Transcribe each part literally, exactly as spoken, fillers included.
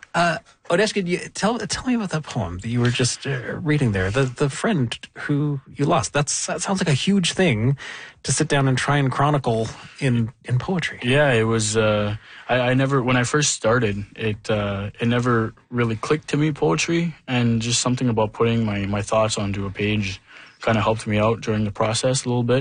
Uh, Odeshkin, you, tell tell me about that poem that you were just uh, reading there. The the friend who you lost. That's that sounds like a huge thing to sit down and try and chronicle in in poetry. Yeah, it was. Uh, I, I never when I first started it. Uh, it never really clicked to me, poetry, and just something about putting my my thoughts onto a page kind of helped me out during the process a little bit.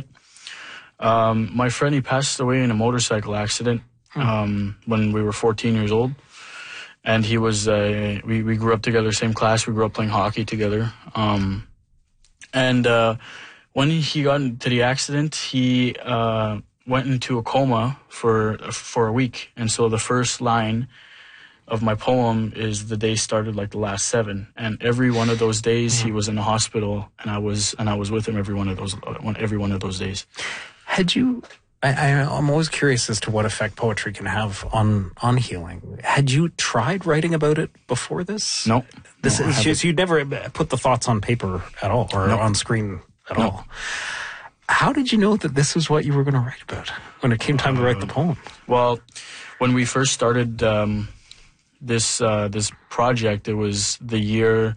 Um, my friend, he passed away in a motorcycle accident um, when we were fourteen years old. And he was, uh, we, we grew up together, same class. We grew up playing hockey together. Um, and uh, when he got into the accident, he uh, went into a coma for for a week. And so the first line of my poem is "The day started like the last seven." And every one of those days, he was in the hospital, and I was and I was with him every one of those every one of those days. Had you? I, I, I'm always curious as to what effect poetry can have on, on healing. Had you tried writing about it before this? No. This no, is just, you'd never put the thoughts on paper at all, or no. on screen at no. all. How did you know that this was what you were going to write about when it came time uh, to write the poem? Well, when we first started um, this uh, this project, it was the year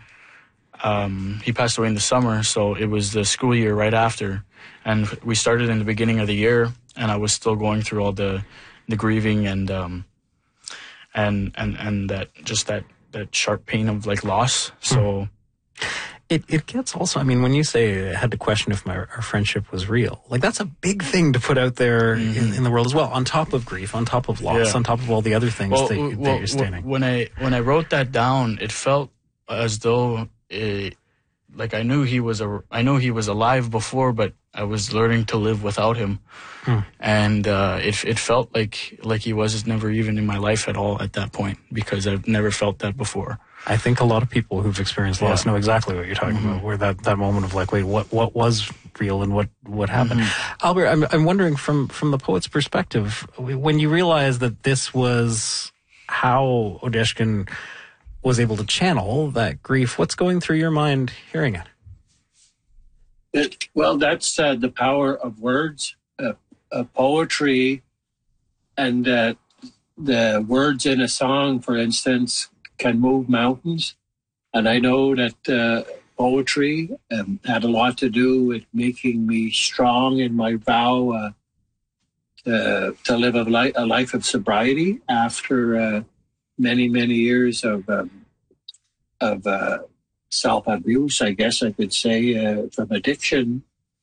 um, he passed away in the summer, so it was the school year right after. And we started in the beginning of the year, and I was still going through all the the grieving and um and and and that just that that sharp pain of like loss. So it it gets also, I mean, when you say I had to question if my our friendship was real, like that's a big thing to put out there mm-hmm. in, in the world as well, on top of grief, on top of loss, yeah. on top of all the other things well, that, well, that you're stating. When I when I wrote that down, it felt as though it, like I knew he was a I know he was alive before, but I was learning to live without him. Hmm. And uh, it it felt like like he was never even in my life at all at that point, because I've never felt that before. I think a lot of people who've experienced loss yeah. know exactly what you're talking mm-hmm. about, where that, that moment of like, wait, what what was real and what, what happened? Mm-hmm. Albert, I'm I'm wondering from, from the poet's perspective, when you realize that this was how Odeshkin was able to channel that grief, what's going through your mind hearing it? it well, that's uh, the power of words. Uh, Uh, poetry and uh, the words in a song, for instance, can move mountains. And I know that uh, poetry um, had a lot to do with making me strong in my vow uh, to, to live a, li- a life of sobriety after uh, many, many years of, um, of uh, self-abuse, I guess I could say, uh, from addiction.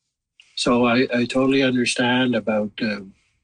So I, I totally understand about uh,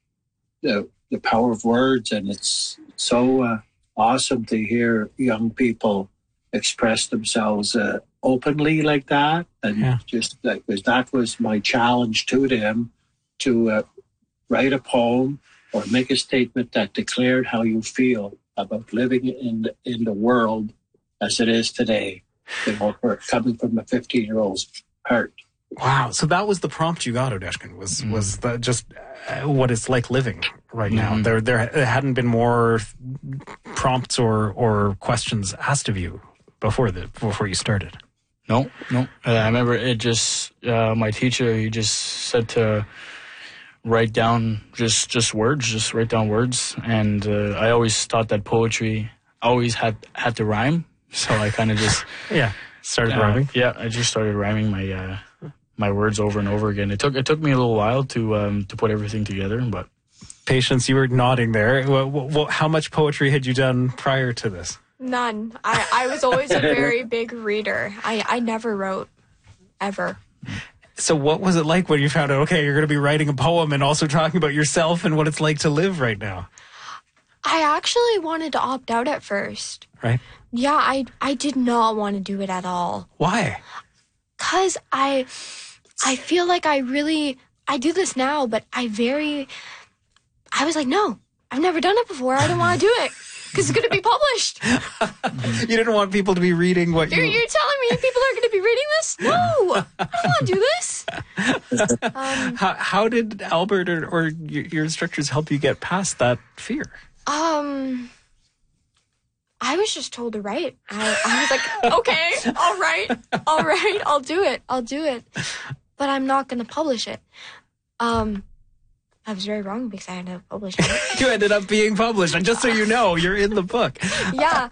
the the power of words, and it's so uh, awesome to hear young people express themselves uh, openly like that. And yeah. just that was that was my challenge to them, to uh, write a poem or make a statement that declared how you feel about living in the, in the world as it is today. You know, for coming from a fifteen-year-old's heart. Wow. So that was the prompt you got, Odeshkin, was, mm. was the, just uh, what it's like living right now. Mm. There, there hadn't been more prompts or, or questions asked of you before the, before you started. No, no. Uh, I remember it just, uh, my teacher, he just said to write down just, just words, just write down words. And, uh, I always thought that poetry always had, had to rhyme. So I kind of just, yeah, started uh, rhyming. Yeah. I just started rhyming my, uh, my words over and over again. It took it took me a little while to um, to put everything together, but Patience, you were nodding there. Well, well, how much poetry had you done prior to this? None. I, I was always a very big reader. I, I never wrote, ever. So what was it like when you found out, okay, you're going to be writing a poem and also talking about yourself and what it's like to live right now? I actually wanted to opt out at first. Right? Yeah, I I did not want to do it at all. Why? Because I, I feel like I really, I do this now, but I very, I was like, no, I've never done it before. I don't want to do it because it's going to be published. You didn't want people to be reading what you're, you... You're telling me people are going to be reading this? No, I don't want to do this. Um, how, how did Albert or, or your, your instructors help you get past that fear? Um... I was just told to write. I, I was like, okay, all right, all right, I'll do it, I'll do it. But I'm not going to publish it. Um, I was very wrong because I ended up publishing it. You ended up being published. And just so you know, you're in the book. Yeah.